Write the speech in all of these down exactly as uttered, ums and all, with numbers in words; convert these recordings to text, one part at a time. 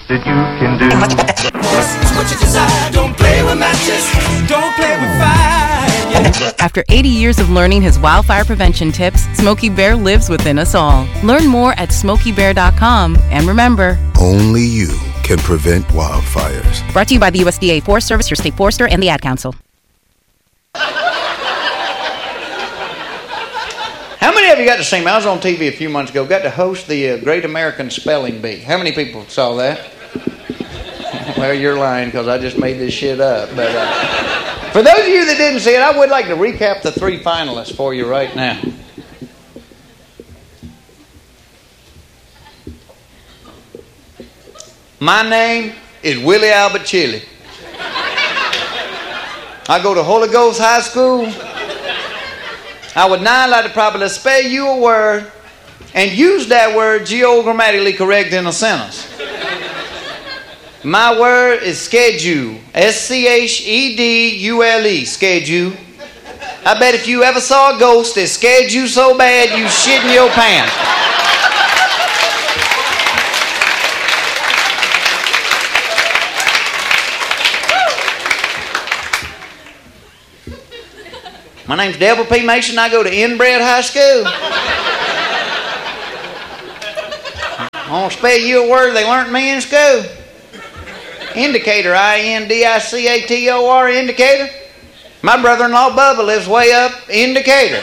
that you can do. It's what you desire. Don't play with matches. Don't play with fire. Yeah. After eighty years of learning his wildfire prevention tips, Smokey Bear lives within us all. Learn more at smokey bear dot com. And remember, only you can prevent wildfires. Brought to you by the U S D A Forest Service, your state forester, and the Ad Council. How many of you got to see me? I was on T V a few months ago, got to host the uh, Great American Spelling Bee. How many people saw that? Well, you're lying because I just made this shit up. But uh, for those of you that didn't see it, I would like to recap the three finalists for you right now. My name is Willie Albert Chili. I go to Holy Ghost High School. I would now like to probably spell you a word and use that word geogrammatically correct in a sentence. My word is schedule. S C H E D U L E. Schedule. I bet if you ever saw a ghost that scared you so bad you shit in your pants. My name's Devil P. Mason. I go to Inbred High School. I want to spell you a word they learned me in school. Indicator, I N D I C A T O R, indicator. My brother-in-law Bubba lives way up Indicator.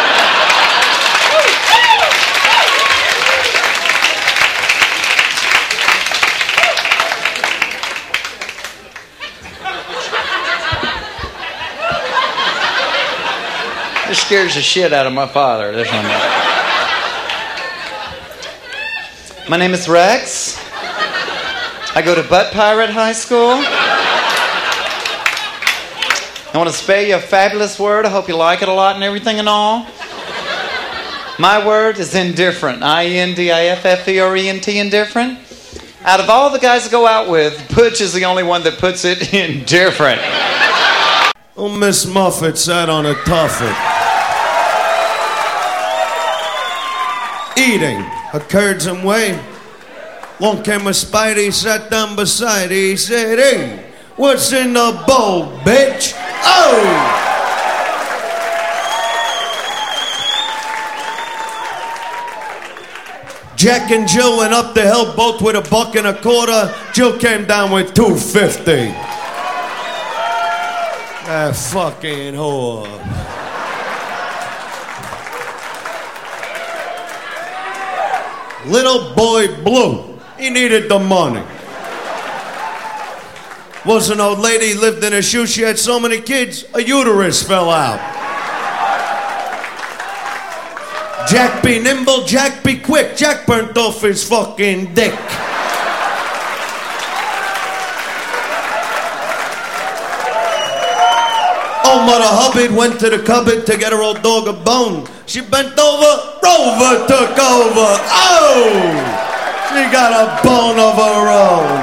This scares the shit out of my father. This one. My name is Rex. I go to Butt Pirate High School. I want to spell you a fabulous word. I hope you like it a lot and everything and all. My word is indifferent. I N D I F F E R E N T, indifferent. Out of all the guys to go out with, Butch is the only one that puts it indifferent. Oh, Miss Muffet sat on a tuffet. Eating a curds and whey. Long came a Spidey, sat down beside. He said, "Hey, what's in the bowl, bitch?" Oh! Jack and Jill went up the hill, both with a buck and a quarter. Jill came down with two fifty. That fucking whore. Little boy Blue, he needed the money. Was an old lady, lived in a shoe, she had so many kids, a uterus fell out. Jack be nimble, Jack be quick, Jack burnt off his fucking dick. Old Mother Hubbard went to the cupboard to get her old dog a bone. She bent over, Rover took over. Oh! She got a bone of her own.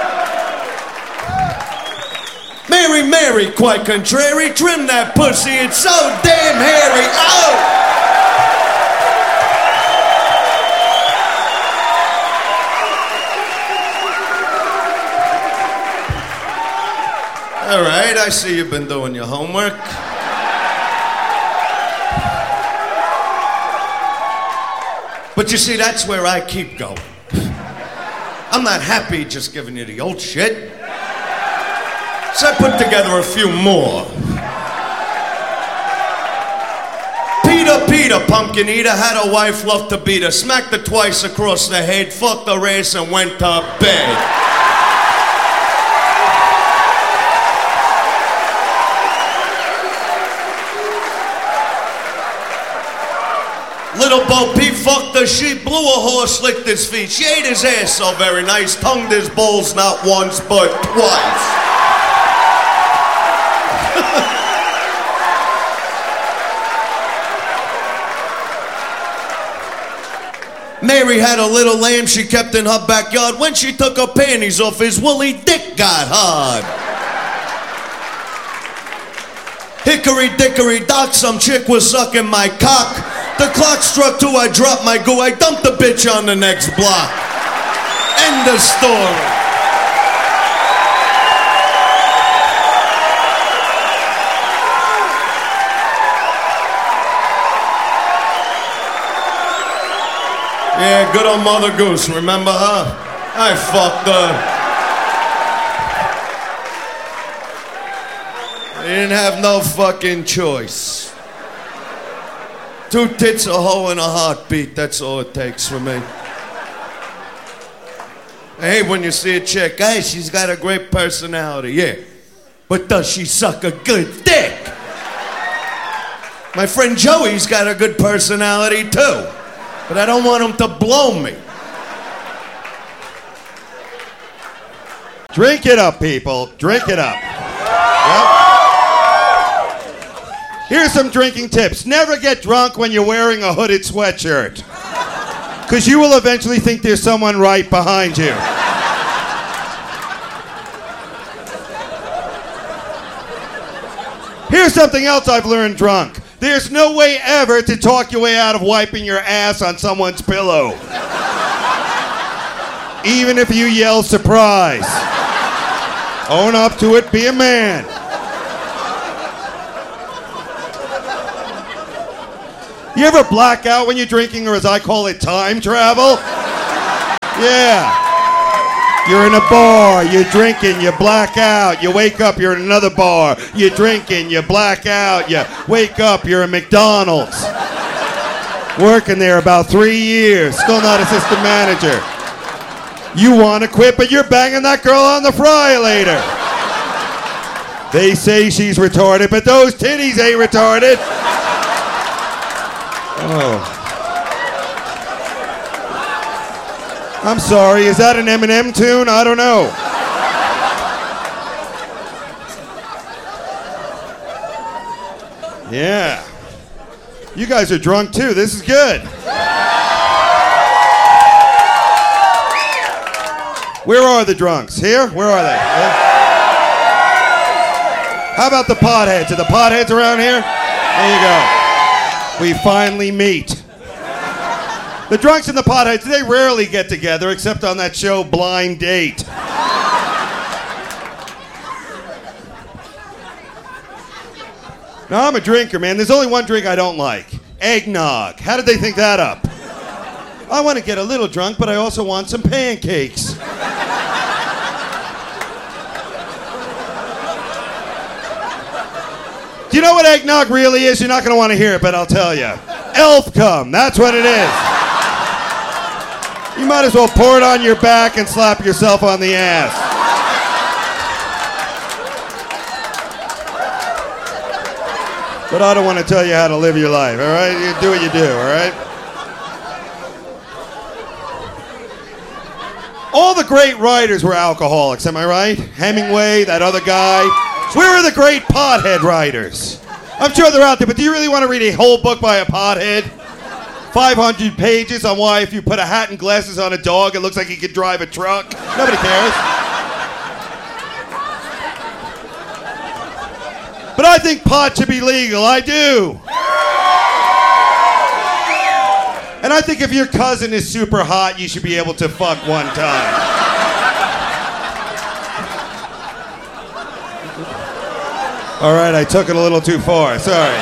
Mary, Mary, quite contrary, trim that pussy, it's so damn hairy. Oh! All right, I see you've been doing your homework. But you see, that's where I keep going. I'm not happy just giving you the old shit. So I put together a few more. Peter, Peter, pumpkin eater, had a wife, loved to beat her, smacked her twice across the head, fucked her ass and went to bed. Little Bo Peep fucked a sheep, blew a horse, licked his feet. She ate his ass so very nice, tongued his balls not once but twice. Mary had a little lamb she kept in her backyard. When she took her panties off, his woolly dick got hard. Hickory dickory dock, some chick was sucking my cock. The clock struck two, I dropped my goo, I dumped the bitch on the next block. End of story. good old Mother Goose, remember her? I fucked her. They didn't have no fucking choice. Two tits, a hoe, and a heartbeat, that's all it takes for me. I hate when you see a chick, hey, she's got a great personality, yeah. But does she suck a good dick? My friend Joey's got a good personality too, but I don't want him to blow me. Drink it up, people. Drink it up. Yep. Here's some drinking tips. Never get drunk when you're wearing a hooded sweatshirt, because you will eventually think there's someone right behind you. Here's something else I've learned drunk. There's no way ever to talk your way out of wiping your ass on someone's pillow. Even if you yell surprise. Own up to it, be a man. You ever black out when you're drinking, or as I call it, time travel? Yeah. You're in a bar, you're drinking, you black out, you wake up, you're in another bar, you're drinking, you black out, you wake up, you're in McDonald's. Working there about three years, still not assistant manager. You want to quit, but you're banging that girl on the fry later. They say she's retarded, but those titties ain't retarded. Oh. I'm sorry, is that an Eminem tune? I don't know. Yeah. You guys are drunk too, this is good. Where are the drunks? Here? Where are they? Yeah. How about the potheads? Are the potheads around here? There you go. We finally meet. The drunks and the potheads, they rarely get together except on that show Blind Date. Now, I'm a drinker, man. There's only one drink I don't like. Eggnog. How did they think that up? I want to get a little drunk, but I also want some pancakes. Do you know what eggnog really is? You're not going to want to hear it, but I'll tell you. Elf cum. That's what it is. You might as well pour it on your back and slap yourself on the ass. But I don't want to tell you how to live your life, all right? You do what you do, all right? All the great writers were alcoholics, am I right? Hemingway, that other guy. Where are the great pothead writers? I'm sure they're out there, but do you really want to read a whole book by a pothead? five hundred pages on why if you put a hat and glasses on a dog, it looks like he could drive a truck. Nobody cares. But I think pot should be legal. I do. And I think if your cousin is super hot, you should be able to fuck one time. All right, I took it a little too far. Sorry.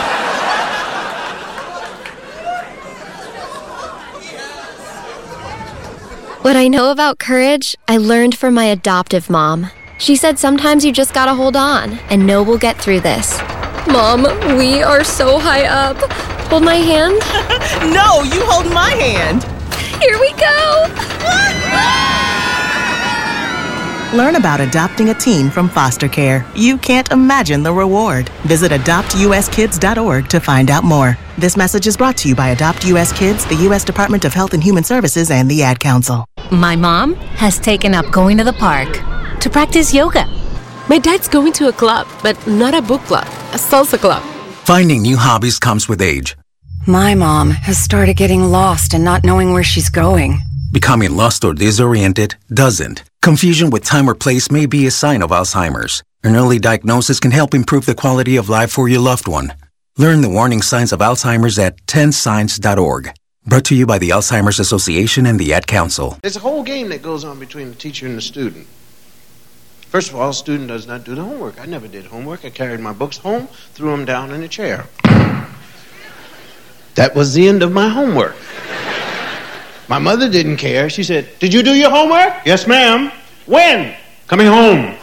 What I know about courage, I learned from my adoptive mom. She said sometimes you just gotta hold on and know we'll get through this. Mom, we are so high up. Hold my hand. No, you hold my hand. Here we go. Learn about adopting a teen from foster care. You can't imagine the reward. Visit adopt u s kids dot org to find out more. This message is brought to you by Adopt U S Kids, the U S Department of Health and Human Services, and the Ad Council. My mom has taken up going to the park to practice yoga. My dad's going to a club, but not a book club, a salsa club. Finding new hobbies comes with age. My mom has started getting lost and not knowing where she's going. Becoming lost or disoriented doesn't. Confusion with time or place may be a sign of Alzheimer's. An early diagnosis can help improve the quality of life for your loved one. Learn the warning signs of Alzheimer's at ten signs dot org. Brought to you by the Alzheimer's Association and the Ad Council. There's a whole game that goes on between the teacher and the student. First of all, the student does not do the homework. I never did homework. I carried my books home, threw them down in a chair. That was the end of my homework. My mother didn't care. She said, did you do your homework? Yes, ma'am. When? Coming home.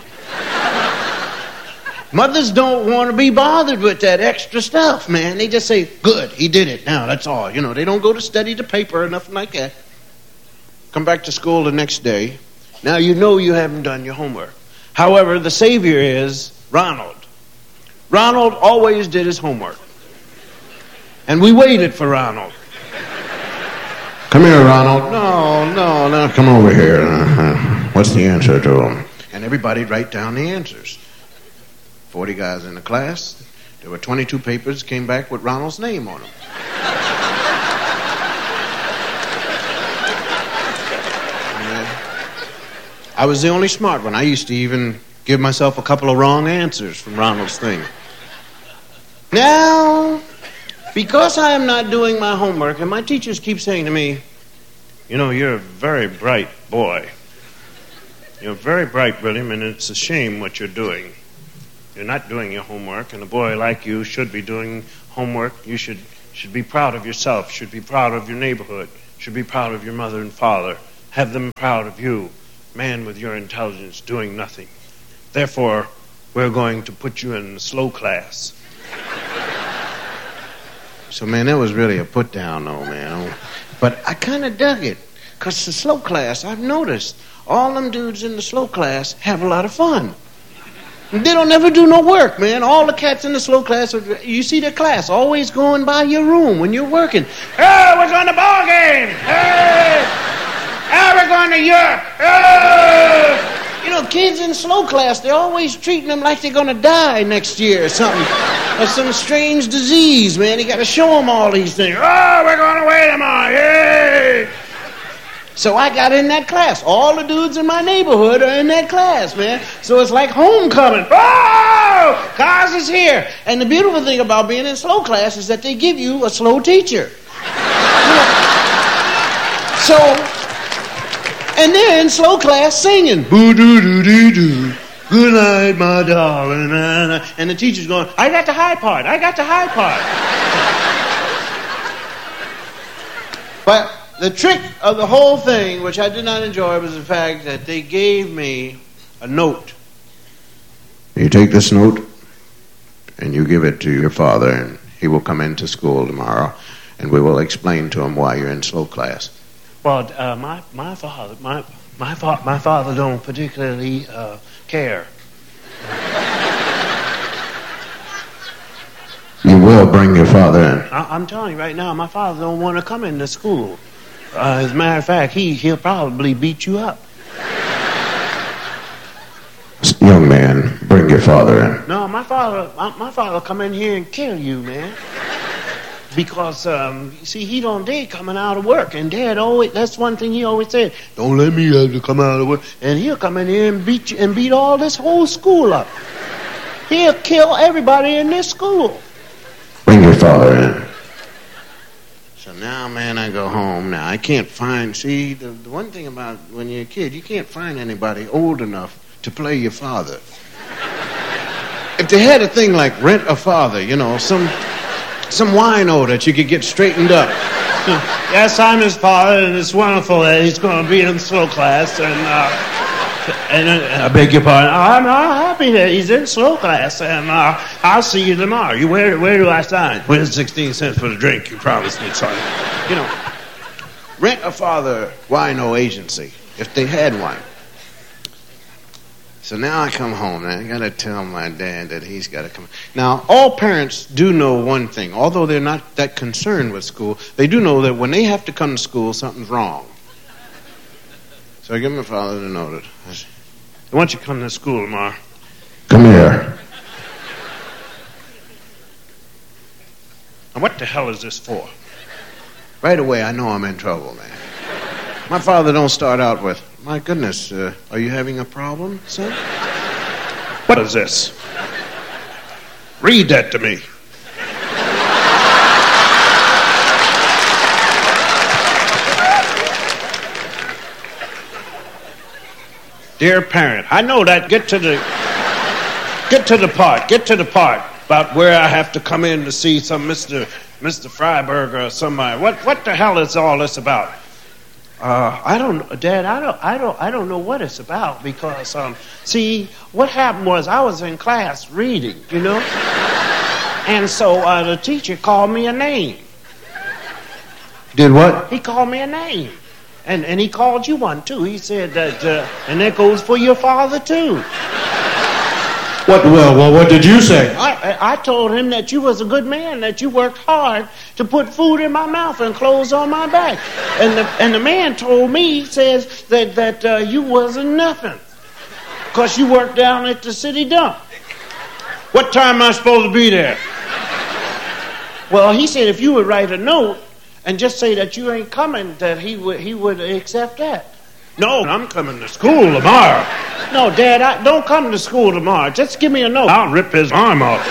Mothers don't want to be bothered with that extra stuff, man. They just say, good, he did it. Now, that's all. You know, they don't go to study the paper or nothing like that. Come back to school the next day. Now you know you haven't done your homework. However, the savior is Ronald. Ronald always did his homework. And we waited for Ronald. Come here, Ronald. No, no, no, come over here. Uh-huh. What's the answer to them? And everybody'd write down the answers. forty guys in the class. There were twenty-two papers came back with Ronald's name on them. I was the only smart one. I used to even give myself a couple of wrong answers from Ronald's thing. Now, because I am not doing my homework, and my teachers keep saying to me, you know, you're a very bright boy. You're very bright, William, and it's a shame what you're doing. You're not doing your homework, and a boy like you should be doing homework. You should, should be proud of yourself, should be proud of your neighborhood, should be proud of your mother and father. Have them proud of you, man with your intelligence doing nothing. Therefore, we're going to put you in the slow class. So, man, that was really a put down, though, man. But I kind of dug it, because the slow class, I've noticed, all them dudes in the slow class have a lot of fun. They don't ever do no work, man. All the cats in the slow class, you see their class always going by your room when you're working. Hey, we're going to ball game. Hey, hey we're going to Europe. Hey. You know, kids in slow class, they're always treating them like they're going to die next year or something. Or some strange disease, man. You got to show them all these things. Oh, we're going away tomorrow. Yay! So I got in that class. All the dudes in my neighborhood are in that class, man. So it's like homecoming. Oh, Cos is here. And the beautiful thing about being in slow class is that they give you a slow teacher. So, and they're in slow class singing. Boo-doo-doo-doo-doo. Good night, my darling. And the teacher's going, I got the high part. I got the high part. But the trick of the whole thing, which I did not enjoy, was the fact that they gave me a note. You take this note and you give it to your father, and he will come into school tomorrow, and we will explain to him why you're in slow class. Well, uh, my my father, my my fa- my father don't particularly uh, care. You will bring your father in. I- I'm telling you right now, my father don't want to come into school. Uh, as a matter of fact, he, he'll probably beat you up. Young man, bring your father in. No, my father, my, my father will come in here and kill you, man. Because, um, you see, he don't dare coming out of work. And Dad always, that's one thing he always said, don't let me have to come out of work. And he'll come in here and beat you, and beat all this whole school up. He'll kill everybody in this school. Bring your father in. So now, man, I go home. Now, I can't find, see, the, the one thing about when you're a kid, you can't find anybody old enough to play your father. If they had a thing like Rent a Father, you know, some some wino that you could get straightened up. Yes, I'm his father, and it's wonderful that he's going to be in slow class, and, uh, and uh, I beg your pardon, I'm not happy that he's in slow class, and uh, I'll see you tomorrow. You Where, where do I sign? Where's sixteen cents for the drink? You promised me, son. You know, Rent a Father wino agency, if they had one. So now I come home, and I got to tell my dad that he's got to come. Now, all parents do know one thing. Although they're not that concerned with school, they do know that when they have to come to school, something's wrong. So I give my father the note. I said, I want you to come to school tomorrow. Come here. Now, what the hell is this for? Right away, I know I'm in trouble, man. My father don't start out with, my goodness, uh, are you having a problem, son? What is this? Read that to me. Dear parent, I know that. Get to the, get to the part. Get to the part about where I have to come in to see some Mister Mister Freiberger or somebody. What what the hell is all this about? Uh, I don't, Dad. I don't, I don't, I don't know what it's about because, um, see, what happened was I was in class reading, you know, and so uh, the teacher called me a name. Did what? He called me a name, and and he called you one too. He said that, uh, and that goes for your father too. What? Well, well, what did you say? I, I told him that you was a good man, that you worked hard to put food in my mouth and clothes on my back. And the and the man told me, says that that uh, you wasn't nothing, cause you worked down at the city dump. What time am I supposed to be there? Well, he said if you would write a note and just say that you ain't coming, that he would he would accept that. No, I'm coming to school tomorrow. No, Dad, I, don't come to school tomorrow. Just give me a note. I'll rip his arm off.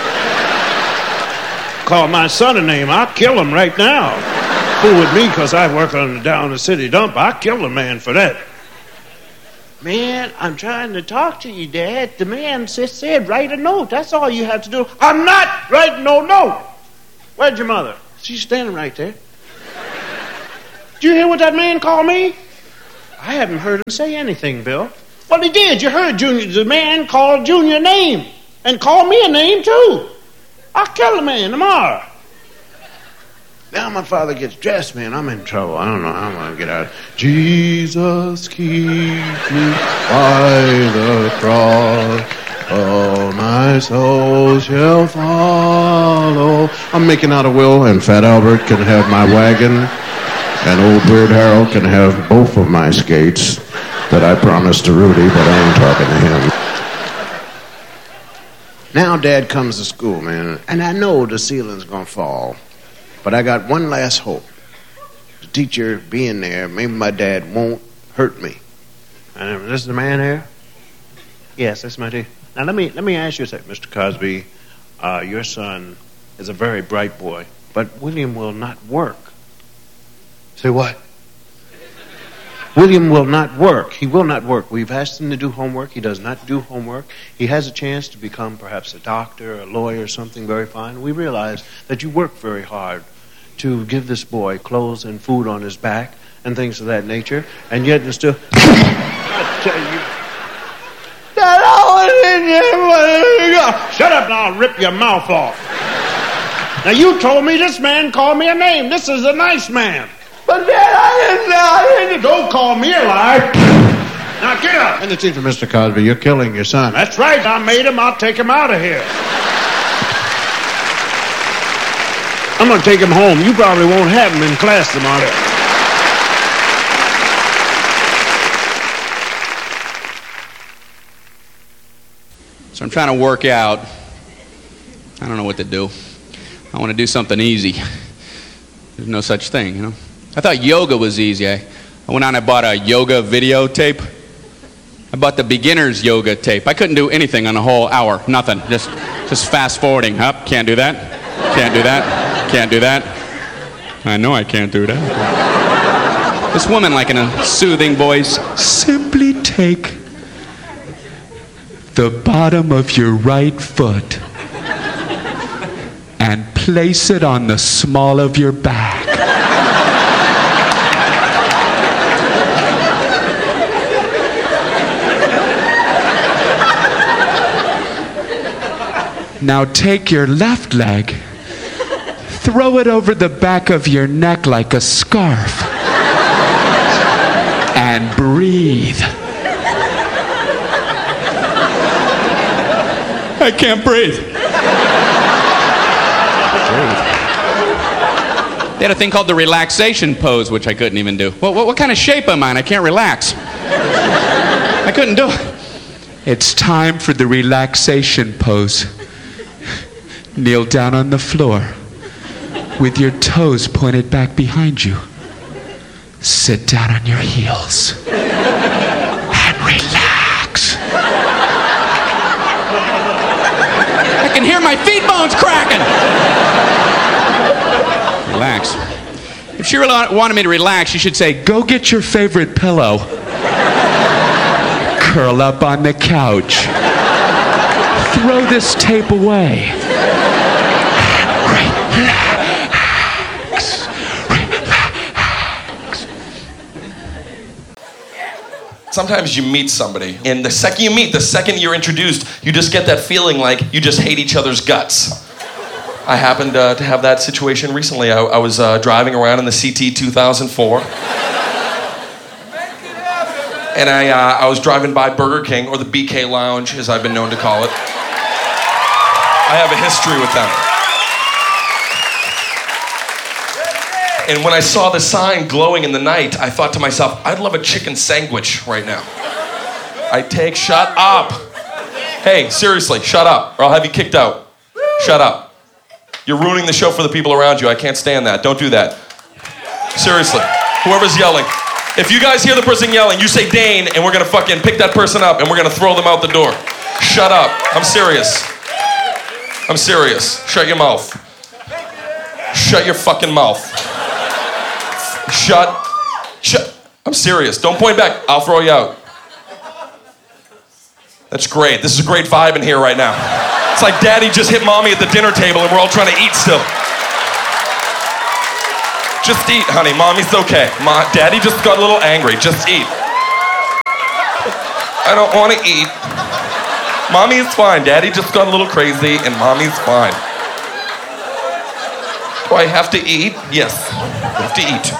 Call my son a name. I'll kill him right now. Fool with me because I work on down the city dump. I'll kill the man for that. Man, I'm trying to talk to you, Dad. The man just said write a note. That's all you have to do. I'm not writing no note. Where's your mother? She's standing right there. Did you hear what that man called me? I haven't heard him say anything, Bill. Well, he did. You heard Junior. The man called Junior a name. And called me a name, too. I'll kill the man tomorrow. Now my father gets dressed, man. I'm in trouble. I don't know how I'm going to get out. Jesus, keep me by the cross. Oh, my soul shall follow. I'm making out a will, and Fat Albert can have my wagon. And old Weird Harold can have both of my skates that I promised to Rudy, but I ain't talking to him. Now Dad comes to school, man, and I know the ceiling's gonna fall. But I got one last hope. The teacher being there, maybe my dad won't hurt me. And is this the man here? Yes, that's my teacher. Now let me let me ask you a second, Mister Cosby. Uh, your son is a very bright boy, but William will not work. Say what? William will not work. He will not work. We've asked him to do homework. He does not do homework. He has a chance to become perhaps a doctor, a lawyer, something very fine. We realize that you work very hard to give this boy clothes and food on his back and things of that nature, and yet it's still... I tell you... That always in you. Shut up now, I'll rip your mouth off. Now you told me this man called me a name. This is a nice man. But Dad, I didn't know. I didn't. Don't call me a liar. Now get up. And the teacher, Mister Cosby, you're killing your son. That's right. I made him. I'll take him out of here. I'm going to take him home. You probably won't have him in class tomorrow. So I'm trying to work out. I don't know what to do. I want to do something easy. There's no such thing, you know. I thought yoga was easy. I, I went on and I bought a yoga videotape. I bought the beginner's yoga tape. I couldn't do anything on a whole hour. Nothing. Just just fast forwarding. Up, can't do that. Can't do that. Can't do that. I know I can't do that. This woman, like in a soothing voice, simply take the bottom of your right foot and place it on the small of your back. Now take your left leg, throw it over the back of your neck like a scarf, and breathe. I can't breathe. They had a thing called the relaxation pose, which I couldn't even do. What, what, what kind of shape am I in? I can't relax. I couldn't do it. It's time for the relaxation pose. Kneel down on the floor with your toes pointed back behind you. Sit down on your heels and relax. I can hear my feet bones cracking. Relax. If she really wanted me to relax, she should say, go get your favorite pillow. Curl up on the couch. Throw this tape away. Relax. Relax. sometimes you meet somebody, and the second you meet, the second you're introduced, you just get that feeling like you just hate each other's guts. I happened uh, to have that situation recently. I, I was uh, driving around in the C T two thousand four. And I, uh, I was driving by Burger King, or the B K Lounge, as I've been known to call it. I have a history with them. And when I saw the sign glowing in the night, I thought to myself, I'd love a chicken sandwich right now. I take, shut up. Hey, seriously, shut up, or I'll have you kicked out. Shut up. You're ruining the show for the people around you. I can't stand that. Don't do that. Seriously. Whoever's yelling. If you guys hear the person yelling, you say Dane, and we're gonna fucking pick that person up, and we're gonna throw them out the door. Shut up. I'm serious. I'm serious. Shut your mouth. Shut your fucking mouth. Shut. Shut. I'm serious. Don't point back. I'll throw you out. That's great. This is a great vibe in here right now. It's like Daddy just hit Mommy at the dinner table and we're all trying to eat still. Just eat, honey. Mommy's okay. Ma- Daddy just got a little angry. Just eat. I don't want to eat. Mommy is fine. Daddy just got a little crazy and Mommy's fine. Do I have to eat? Yes. I have to eat.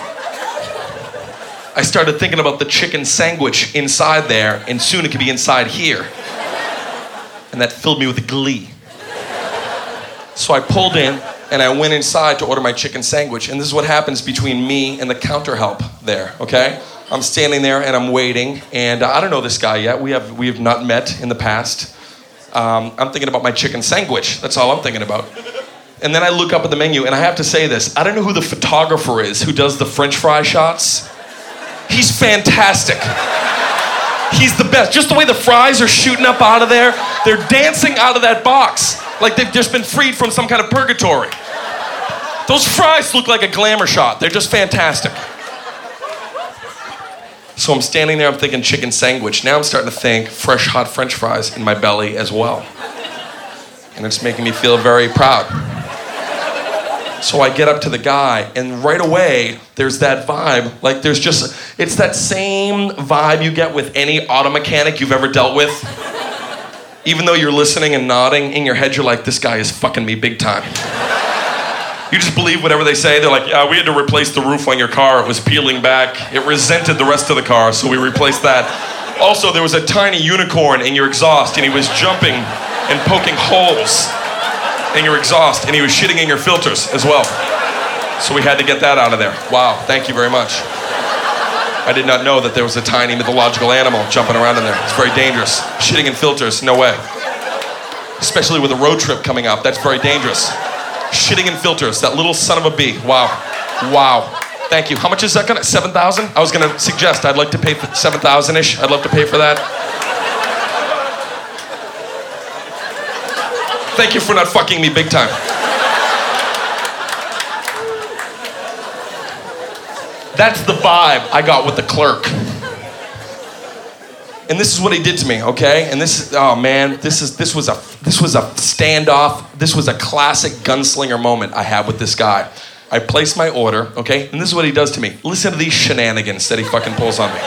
I started thinking about the chicken sandwich inside there, and soon it could be inside here. And that filled me with glee. So I pulled in, and I went inside to order my chicken sandwich, and this is what happens between me and the counter help there, okay? I'm standing there, and I'm waiting, and I don't know this guy yet. We have, we have not met in the past. Um, I'm thinking about my chicken sandwich. That's all I'm thinking about. And then I look up at the menu, and I have to say this. I don't know who the photographer is who does the French fry shots. He's fantastic. He's the best. Just the way the fries are shooting up out of there, they're dancing out of that box like they've just been freed from some kind of purgatory. Those fries look like a glamour shot. They're just fantastic. So I'm standing there, I'm thinking chicken sandwich. Now I'm starting to think fresh, hot French fries in my belly as well. And it's making me feel very proud. So I get up to the guy, and right away, there's that vibe. Like, there's just, it's that same vibe you get with any auto mechanic you've ever dealt with. Even though you're listening and nodding, in your head, you're like, this guy is fucking me big time. You just believe whatever they say. They're like, yeah, we had to replace the roof on your car. It was peeling back. It resented the rest of the car, so we replaced that. Also, there was a tiny unicorn in your exhaust, and he was jumping and poking holes in your exhaust, and he was shitting in your filters as well. So we had to get that out of there. Wow, thank you very much. I did not know that there was a tiny mythological animal jumping around in there. It's very dangerous. Shitting in filters, no way. Especially with a road trip coming up, that's very dangerous. Shitting in filters, that little son of a bee. Wow, wow. Thank you. How much is that gonna, seven thousand? I was gonna suggest I'd like to pay for seven thousand-ish. I'd love to pay for that. Thank you for not fucking me big time. That's the vibe I got with the clerk. And this is what he did to me, okay? And this is, oh man, this is this was a this was a standoff. This was a classic gunslinger moment I had with this guy. I placed my order, okay? And this is what he does to me. Listen to these shenanigans that he fucking pulls on me.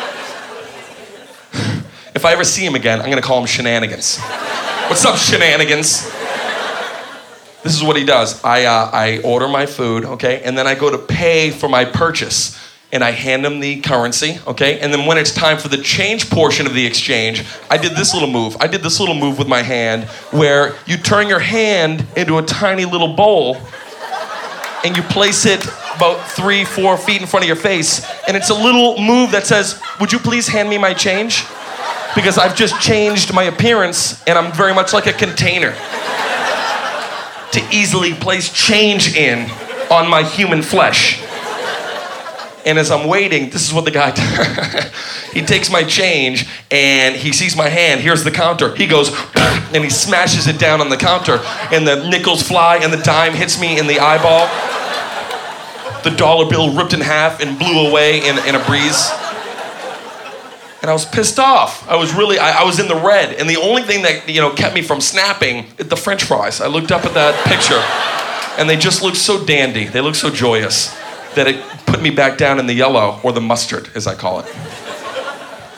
If I ever see him again, I'm gonna call him Shenanigans. What's up, Shenanigans? This is what he does. I uh, I order my food, okay, and then I go to pay for my purchase, and I hand him the currency, okay, and then when it's time for the change portion of the exchange, I did this little move. I did this little move with my hand where you turn your hand into a tiny little bowl, and you place it about three, four feet in front of your face, and it's a little move that says, "Would you please hand me my change?" Because I've just changed my appearance, and I'm very much like a container to easily place change in on my human flesh. And as I'm waiting, this is what the guy does. He takes my change, and he sees my hand. Here's the counter. He goes, and he smashes it down on the counter, and the nickels fly, and the dime hits me in the eyeball. The dollar bill ripped in half and blew away in, in a breeze. And I was pissed off. I was really, I, I was in the red. And the only thing that, you know, kept me from snapping, the French fries. I looked up at that picture, and they just looked so dandy. They looked so joyous that it put me back down in the yellow, or the mustard, as I call it.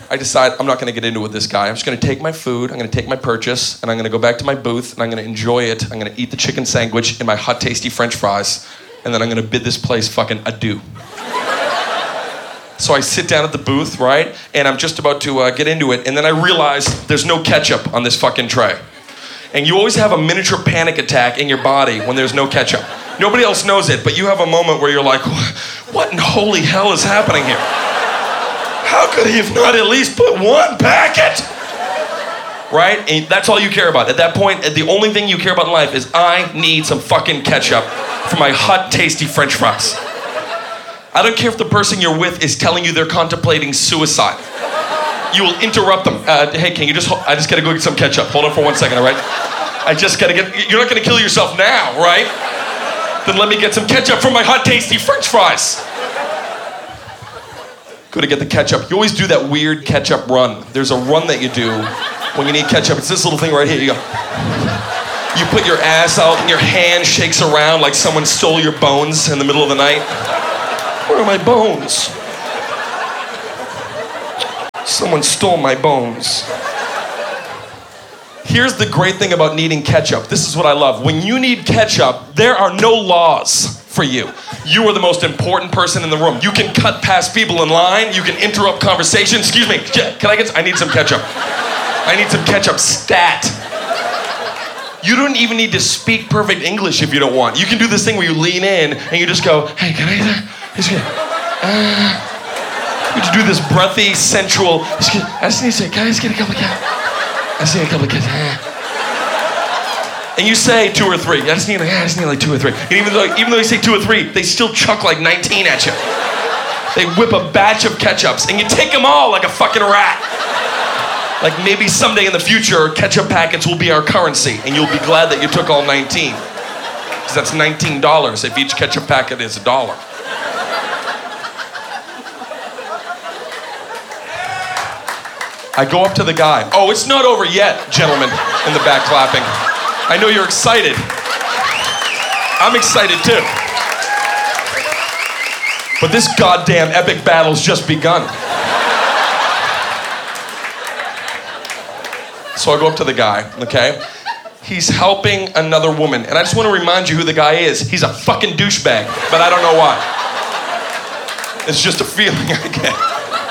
I decide I'm not gonna get into it with this guy. I'm just gonna take my food, I'm gonna take my purchase, and I'm gonna go back to my booth, and I'm gonna enjoy it. I'm gonna eat the chicken sandwich and my hot, tasty French fries, and then I'm gonna bid this place fucking adieu. So I sit down at the booth, right? And I'm just about to uh, get into it, and then I realize there's no ketchup on this fucking tray. And you always have a miniature panic attack in your body when there's no ketchup. Nobody else knows it, but you have a moment where you're like, what in holy hell is happening here? How could he have not at least put one packet? Right? And that's all you care about. At that point, the only thing you care about in life is I need some fucking ketchup for my hot, tasty French fries. I don't care if the person you're with is telling you they're contemplating suicide. You will interrupt them. Uh, hey, can you just, ho- I just gotta go get some ketchup. Hold on for one second, all right? I just gotta get, you're not gonna kill yourself now, right? Then let me get some ketchup for my hot, tasty French fries. Go to get the ketchup. You always do that weird ketchup run. There's a run that you do when you need ketchup. It's this little thing right here. You go. You put your ass out and your hand shakes around like someone stole your bones in the middle of the night. Where are my bones? Someone stole my bones. Here's the great thing about needing ketchup. This is what I love. When you need ketchup, there are no laws for you. You are the most important person in the room. You can cut past people in line. You can interrupt conversation. Excuse me, can I get, I need some ketchup. I need some ketchup stat. You don't even need to speak perfect English if you don't want. You can do this thing where you lean in and you just go, hey, can I get uh, you just do this breathy, sensual, I just need to say, can I just get a couple of ketchup? I just need a couple of ketchup. And you say two or three. I just need like, I just need like two or three. And even though, even though you say two or three, they still chuck like nineteen at you. They whip a batch of ketchups and you take them all like a fucking rat. Like maybe someday in the future, ketchup packets will be our currency and you'll be glad that you took all nineteen. Because that's nineteen dollars if each ketchup packet is a dollar. I go up to the guy. Oh, it's not over yet, gentlemen in the back clapping. I know you're excited. I'm excited too. But this goddamn epic battle's just begun. So I go up to the guy, okay? He's helping another woman. And I just want to remind you who the guy is. He's a fucking douchebag, but I don't know why. It's just a feeling I get.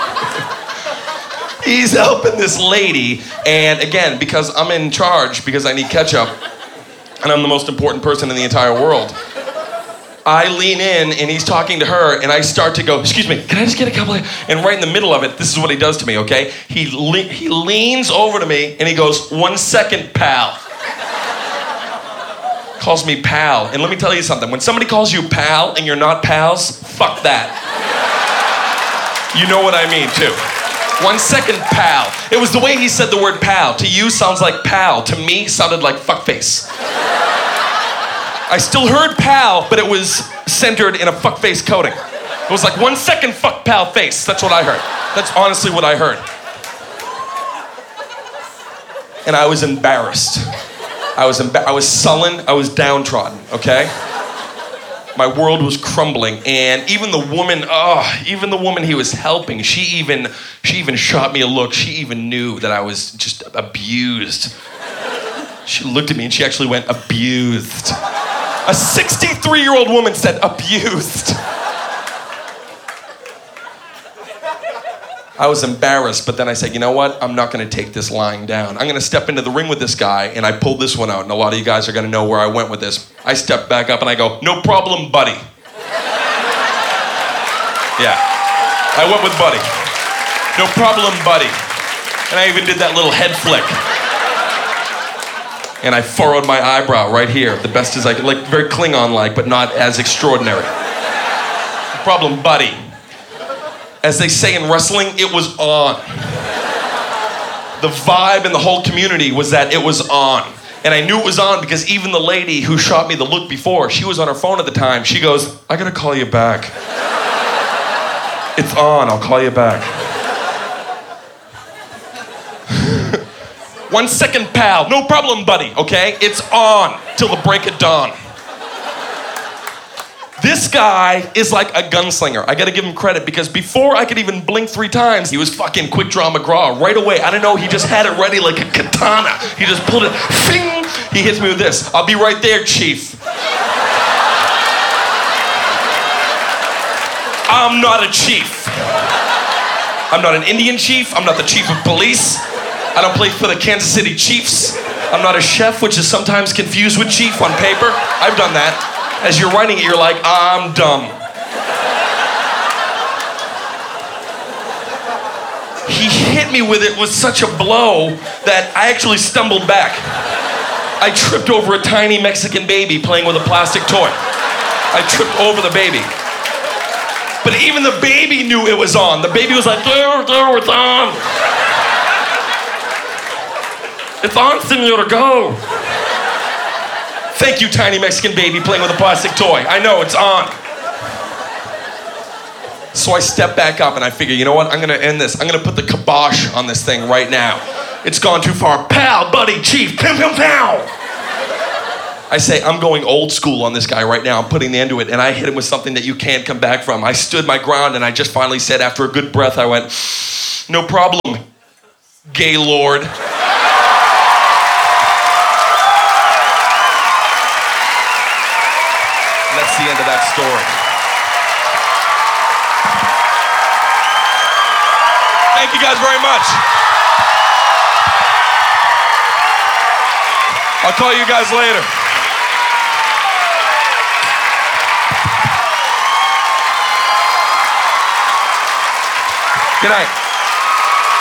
He's helping this lady, and again, because I'm in charge, because I need ketchup, and I'm the most important person in the entire world, I lean in, and he's talking to her, and I start to go, excuse me, can I just get a couple of... And right in the middle of it, this is what he does to me, okay? He, le- he leans over to me, and he goes, one second, pal. Calls me pal, and let me tell you something. When somebody calls you pal, and you're not pals, fuck that. You know what I mean, too. One second, pal. It was the way he said the word pal. To you, sounds like pal. To me, sounded like fuckface. I still heard pal, but it was centered in a fuckface coating. It was like one second, fuck pal face. That's what I heard. That's honestly what I heard. And I was embarrassed. I was emba- I was sullen. I was downtrodden, okay? My world was crumbling, and even the woman, oh, even the woman he was helping, she even, she even shot me a look. She even knew that I was just abused. She looked at me and she actually went, abused. A sixty-three-year-old woman said, abused. I was embarrassed, but then I said, you know what? I'm not gonna take this lying down. I'm gonna step into the ring with this guy, and I pulled this one out, and a lot of you guys are gonna know where I went with this. I stepped back up and I go, no problem, buddy. Yeah, I went with buddy. No problem, buddy. And I even did that little head flick. And I furrowed my eyebrow right here, the best as I could, like very Klingon-like, but not as extraordinary. No problem, buddy. As they say in wrestling, it was on. The vibe in the whole community was that it was on. And I knew it was on because even the lady who shot me the look before, she was on her phone at the time. She goes, I gotta call you back. It's on, I'll call you back. One second, pal. No problem, buddy, okay? It's on till the break of dawn. This guy is like a gunslinger. I gotta give him credit because before I could even blink three times, he was fucking Quick Draw McGraw right away. I don't know, he just had it ready like a katana. He just pulled it, fing! He hits me with this. I'll be right there, Chief. I'm not a chief. I'm not an Indian chief. I'm not the chief of police. I don't play for the Kansas City Chiefs. I'm not a chef, which is sometimes confused with chief on paper. I've done that. As you're writing it, you're like, I'm dumb. He hit me with it with such a blow that I actually stumbled back. I tripped over a tiny Mexican baby playing with a plastic toy. I tripped over the baby. But even the baby knew it was on. The baby was like, there, there, it's on. It's on, senor, go. Thank you, tiny Mexican baby playing with a plastic toy. I know, it's on. So I step back up and I figure, you know what? I'm gonna end this. I'm gonna put the kibosh on this thing right now. It's gone too far. Pal, buddy, chief, pim, pim, pow. I say, I'm going old school on this guy right now. I'm putting the end to it. And I hit him with something that you can't come back from. I stood my ground and I just finally said, after a good breath, I went, no problem, Gaylord. That's the end of that story. Thank you guys very much. I'll call you guys later. Good night.